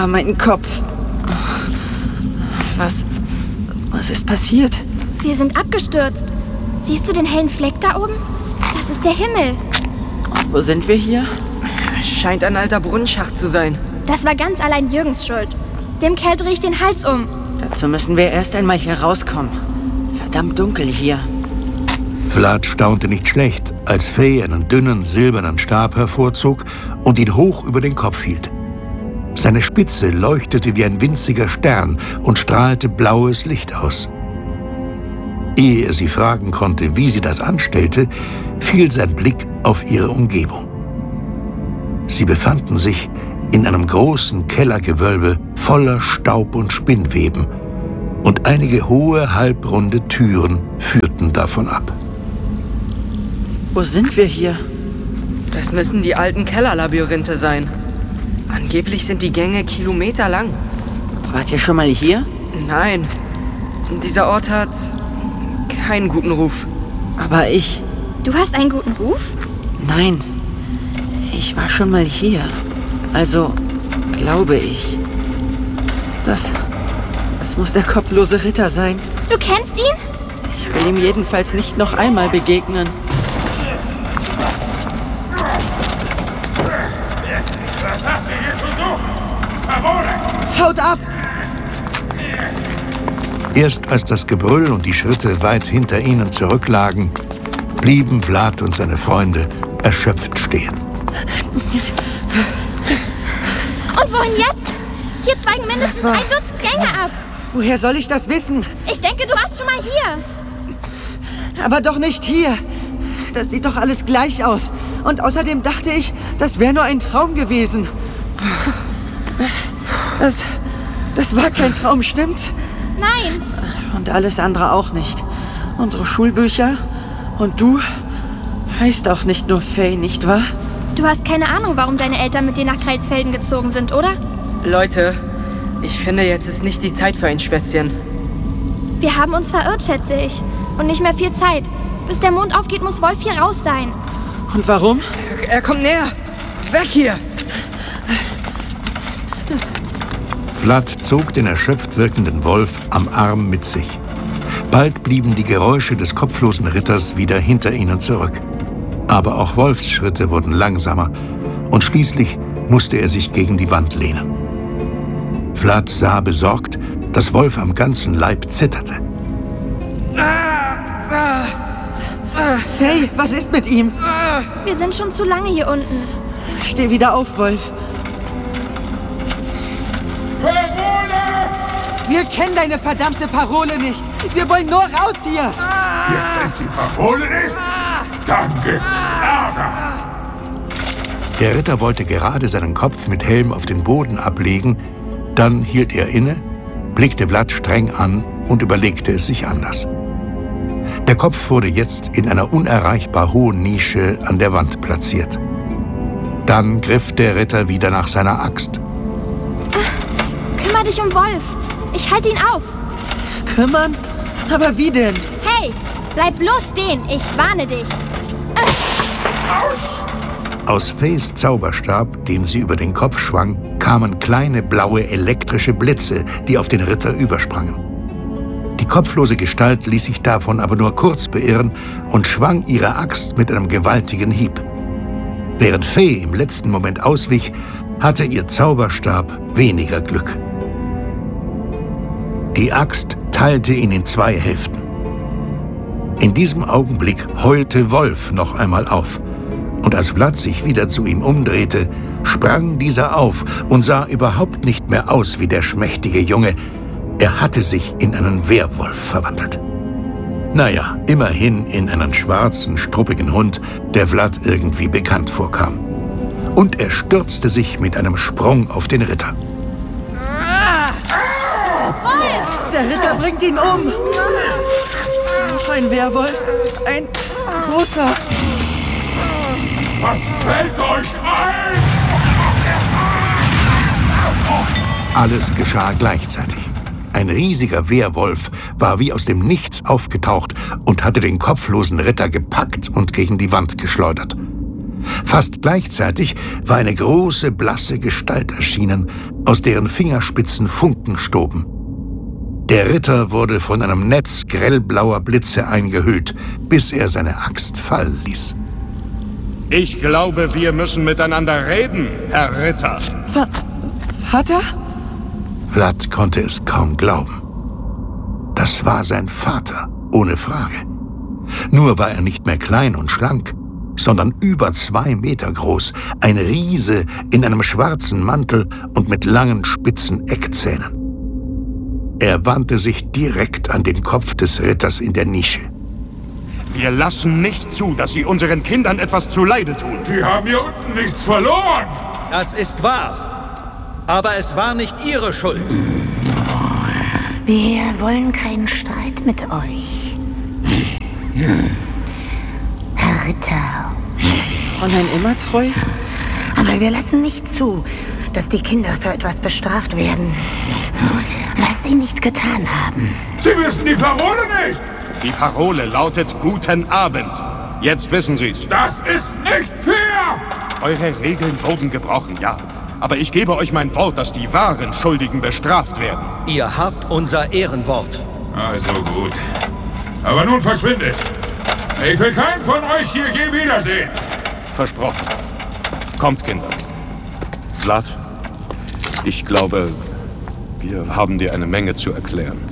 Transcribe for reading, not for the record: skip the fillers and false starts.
mein Kopf. Was ist passiert? Wir sind abgestürzt. Siehst du den hellen Fleck da oben? Das ist der Himmel. Und wo sind wir hier? Scheint ein alter Brunnenschacht zu sein. Das war ganz allein Jürgens Schuld. Dem Kerl drehe ich den Hals um. Dazu müssen wir erst einmal hier rauskommen. Verdammt dunkel hier. Vlad staunte nicht schlecht, als Faye einen dünnen, silbernen Stab hervorzog und ihn hoch über den Kopf hielt. Seine Spitze leuchtete wie ein winziger Stern und strahlte blaues Licht aus. Ehe er sie fragen konnte, wie sie das anstellte, fiel sein Blick auf ihre Umgebung. Sie befanden sich in einem großen Kellergewölbe voller Staub und Spinnweben, und einige hohe, halbrunde Türen führten davon ab. Wo sind wir hier? Das müssen die alten Kellerlabyrinthe sein. Angeblich sind die Gänge kilometerlang. Wart ihr schon mal hier? Nein, dieser Ort hat keinen guten Ruf. Aber ich... Du hast einen guten Ruf? Nein, ich war schon mal hier. Also, glaube ich. Das muss der kopflose Ritter sein. Du kennst ihn? Ich will ihm jedenfalls nicht noch einmal begegnen. Haut ab! Erst als das Gebrüll und die Schritte weit hinter ihnen zurücklagen, blieben Vlad und seine Freunde erschöpft stehen. Und wohin jetzt? Hier zweigen mindestens ein Dutzend Gänge ab. Woher soll ich das wissen? Ich denke, du warst schon mal hier. Aber doch nicht hier. Das sieht doch alles gleich aus. Und außerdem dachte ich, das wäre nur ein Traum gewesen. Das war kein Traum, stimmt's? Nein. Und alles andere auch nicht. Unsere Schulbücher und du heißt auch nicht nur Faye, nicht wahr? Du hast keine Ahnung, warum deine Eltern mit dir nach Kreilsfelden gezogen sind, oder? Leute, ich finde, jetzt ist nicht die Zeit für ein Spätzchen. Wir haben uns verirrt, schätze ich. Und nicht mehr viel Zeit. Bis der Mond aufgeht, muss Wolf hier raus sein. Und warum? Er kommt näher. Weg hier! Vlad zog den erschöpft wirkenden Wolf am Arm mit sich. Bald blieben die Geräusche des kopflosen Ritters wieder hinter ihnen zurück. Aber auch Wolfs Schritte wurden langsamer und schließlich musste er sich gegen die Wand lehnen. Vlad sah besorgt, dass Wolf am ganzen Leib zitterte. Faye, was ist mit ihm? Wir sind schon zu lange hier unten. Steh wieder auf, Wolf. Wir kennen deine verdammte Parole nicht. Wir wollen nur raus hier. Ihr kennt die Parole nicht? Dann gibt's Ärger. Der Ritter wollte gerade seinen Kopf mit Helm auf den Boden ablegen, dann hielt er inne, blickte Vlad streng an und überlegte es sich anders. Der Kopf wurde jetzt in einer unerreichbar hohen Nische an der Wand platziert. Dann griff der Ritter wieder nach seiner Axt. Kümmere dich um Wolf. Ich halte ihn auf. Kümmern? Aber wie denn? Hey, bleib bloß stehen. Ich warne dich. Aus Fays Zauberstab, den sie über den Kopf schwang, kamen kleine blaue elektrische Blitze, die auf den Ritter übersprangen. Die kopflose Gestalt ließ sich davon aber nur kurz beirren und schwang ihre Axt mit einem gewaltigen Hieb. Während Faye im letzten Moment auswich, hatte ihr Zauberstab weniger Glück. Die Axt teilte ihn in zwei Hälften. In diesem Augenblick heulte Wolf noch einmal auf. Und als Vlad sich wieder zu ihm umdrehte, sprang dieser auf und sah überhaupt nicht mehr aus wie der schmächtige Junge. Er hatte sich in einen Werwolf verwandelt. Naja, immerhin in einen schwarzen, struppigen Hund, der Vlad irgendwie bekannt vorkam. Und er stürzte sich mit einem Sprung auf den Ritter. Der Ritter bringt ihn um. Ein Werwolf. Ein großer. Was fällt euch ein? Alles geschah gleichzeitig. Ein riesiger Werwolf war wie aus dem Nichts aufgetaucht und hatte den kopflosen Ritter gepackt und gegen die Wand geschleudert. Fast gleichzeitig war eine große, blasse Gestalt erschienen, aus deren Fingerspitzen Funken stoben. Der Ritter wurde von einem Netz grellblauer Blitze eingehüllt, bis er seine Axt fallen ließ. Ich glaube, wir müssen miteinander reden, Herr Ritter. Vater? Vlad konnte es kaum glauben. Das war sein Vater, ohne Frage. Nur war er nicht mehr klein und schlank, sondern über 2 Meter groß, ein Riese in einem schwarzen Mantel und mit langen, spitzen Eckzähnen. Er wandte sich direkt an den Kopf des Ritters in der Nische. Wir lassen nicht zu, dass Sie unseren Kindern etwas zuleide tun. Sie haben hier unten nichts verloren. Das ist wahr. Aber es war nicht Ihre Schuld. Wir wollen keinen Streit mit euch. Herr Ritter. Fräulein Immertreu? Aber wir lassen nicht zu, dass die Kinder für etwas bestraft werden, was sie nicht getan haben. Sie wissen die Parole nicht. Die Parole lautet Guten Abend. Jetzt wissen Sie's. Das ist nicht fair. Eure Regeln wurden gebrochen, ja. Aber ich gebe euch mein Wort, dass die wahren Schuldigen bestraft werden. Ihr habt unser Ehrenwort. Also gut. Aber nun verschwindet. Ich will keinen von euch hier je wiedersehen. Versprochen. Kommt, Kinder. Vlad, ich glaube, wir haben dir eine Menge zu erklären.